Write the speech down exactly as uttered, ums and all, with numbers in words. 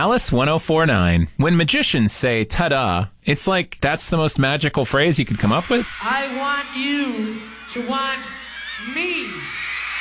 Alice one oh four nine. When magicians say ta-da, it's like that's the most magical phrase you could come up with. I want you to want me.